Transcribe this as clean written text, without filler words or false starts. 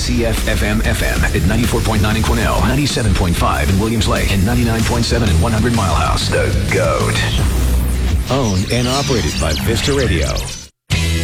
CFFM FM at 94.9 in Quesnel, 97.5 in Williams Lake, and 99.7 in 100 Mile House. The GOAT. Owned and operated by Vista Radio.